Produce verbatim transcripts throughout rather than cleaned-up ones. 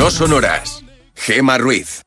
No sonoras. Gemma Ruiz.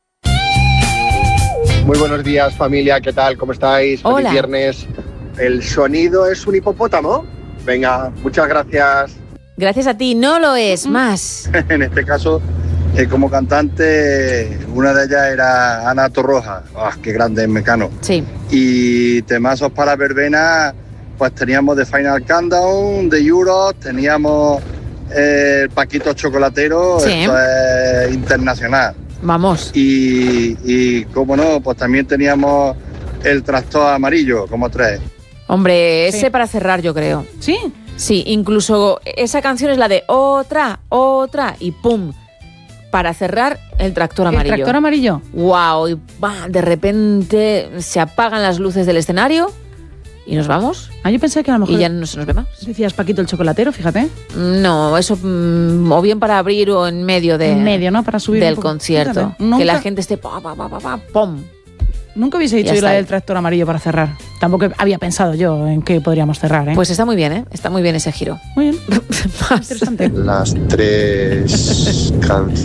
Muy buenos días, familia, ¿qué tal? ¿Cómo estáis? Hola. Feliz viernes. ¿El sonido es un hipopótamo? Venga, muchas gracias. Gracias a ti, no lo es, más. En este caso, eh, como cantante, una de ellas era Ana Torroja. ¡Ah, qué grande es Mecano! Sí. Y temazos para verbena, pues teníamos The Final Countdown, The Euros, teníamos eh, el Paquito Chocolatero, Sí. esto es internacional. Vamos. Y, y, cómo no, pues también teníamos el Tractor Amarillo, como tres. Hombre, ese Sí. para cerrar, yo creo. ¿Sí? Sí, incluso esa canción es la de otra, otra, y pum. Para cerrar, el tractor amarillo. ¿El tractor amarillo? Wow, y bah, de repente se apagan las luces del escenario y nos vamos. Ah, yo pensé que a lo mejor Y ya no se nos ve más. decías Paquito el chocolatero, fíjate. No, eso mm, o bien para abrir o en medio de, En medio, ¿no? Para subir un del poco. concierto. Fíjate, nunca, Que la gente esté pa, pa, pa, pa, pa, pum. Nunca hubiese dicho Ya yo la está. del tractor amarillo para cerrar. Tampoco había pensado yo en qué podríamos cerrar, ¿eh? Pues está muy bien, ¿eh? Está muy bien ese giro. muy bien. Más. Interesante. Las tres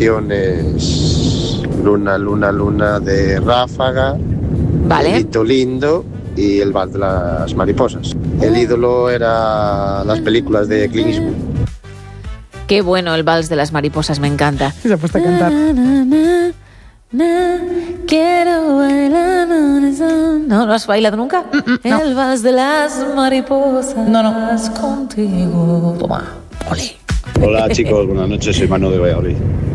canciones Luna, Luna, Luna de Ráfaga, Vale. Hito Lindo y El Vals de las Mariposas. El ídolo era las películas de Clint Eastwood. Qué bueno el vals de las mariposas, me encanta. Se ha puesto a cantar. Na, na, na, na, quiero bailar. na, na, na. ¿No? ¿No has bailado nunca? no. El vals de las mariposas. No, no. Contigo. Toma. Ole. Hola chicos, buenas noches, soy Manu de Valladolid.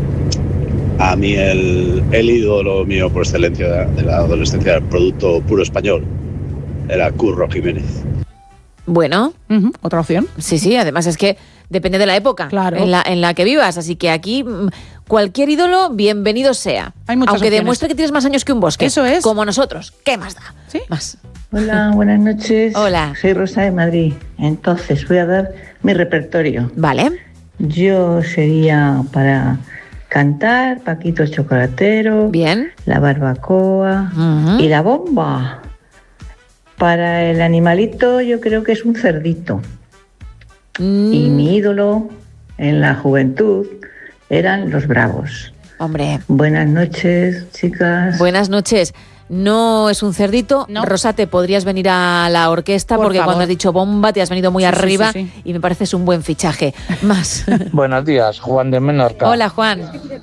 A mí el, el ídolo mío por excelencia de, de la adolescencia, el producto puro español, era Curro Jiménez. Bueno, Ujú, otra opción. sí, sí, además es que depende de la época Claro. en, la, en la que vivas, así que aquí mm, cualquier ídolo, bienvenido sea. Hay muchas Aunque opciones. demuestre que tienes más años que un bosque. Eso es. Como nosotros. ¿Qué más da? ¿Sí? Más. Hola, buenas noches. Hola. Soy Rosa de Madrid. Entonces voy a dar mi repertorio. Vale. Yo sería para cantar Paquito el Chocolatero, Bien. La Barbacoa Ujú. y La Bomba. Para el animalito yo creo que es un cerdito. Mm, Y mi ídolo en la juventud eran los Bravos. Hombre. Buenas noches, chicas. Buenas noches. No es un cerdito. No. Rosa, te podrías venir a la orquesta Por porque favor. cuando has dicho bomba te has venido muy Sí, sí, arriba sí, sí. y me pareces un buen fichaje. Más. Buenos días, Juan de Menorca. Hola, Juan.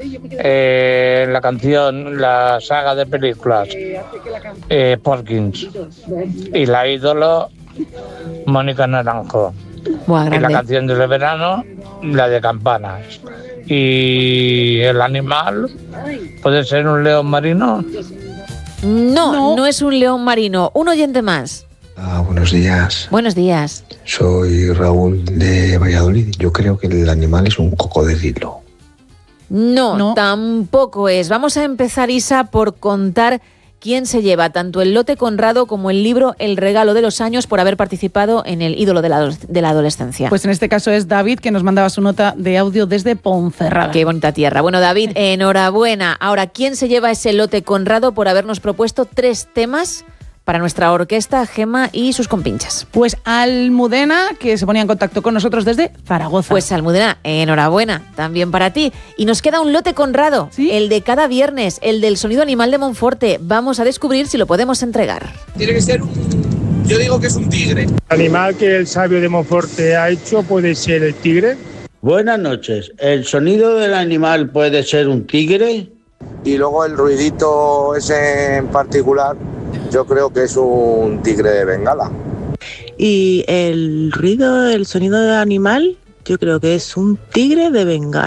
Eh, la canción, la saga de películas, eh, Porkins. Y la ídolo, Mónica Naranjo. Buah, Y la grande. canción del verano, la de Campanas. Y el animal, puede ser un león marino. No, no, No. es un león marino. Un oyente más. Ah, buenos días, Buenos días. soy Raúl de Valladolid. Yo creo que el animal es un cocodrilo. No, No. tampoco es. Vamos a empezar, Isa, por contar quién se lleva tanto el lote Conrado como el libro El regalo de los años por haber participado en el ídolo de la, ado- de la adolescencia. Pues en este caso es David, que nos mandaba su nota de audio desde Ponferrada. Qué bonita tierra. Bueno, David, enhorabuena. Ahora, ¿quién se lleva ese lote Conrado por habernos propuesto tres temas para nuestra orquesta, Gemma y sus compinchas? Pues Almudena, que se ponía en contacto con nosotros desde Zaragoza. Pues Almudena, enhorabuena, también para ti. Y nos queda un lote Conrado, ¿Sí? el de cada viernes, el del sonido animal de Monforte. Vamos a descubrir si lo podemos entregar. Tiene que ser un... Yo digo que es un tigre. El animal que el sabio de Monforte ha hecho puede ser el tigre. Buenas noches. ¿El sonido del animal puede ser un tigre? Y luego el ruidito ese en particular, yo creo que es un tigre de Bengala. Y el ruido, el sonido del animal, yo creo que es un tigre de Bengala.